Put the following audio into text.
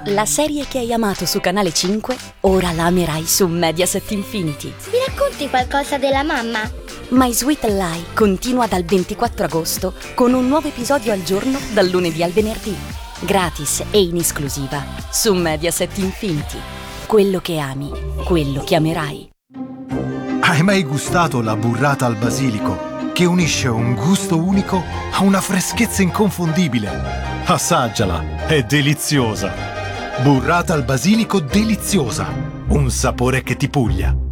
La serie che hai amato su Canale 5, ora la amerai su Mediaset Infinity. Mi racconti qualcosa della mamma? My Sweet Lie continua dal 24 agosto con un nuovo episodio al giorno dal lunedì al venerdì. Gratis e in esclusiva su Mediaset Infinity. Quello che ami, quello che amerai. Hai mai gustato la burrata al basilico, che unisce un gusto unico a una freschezza inconfondibile? Assaggiala, è deliziosa! Burrata al basilico deliziosa, un sapore che ti puglia.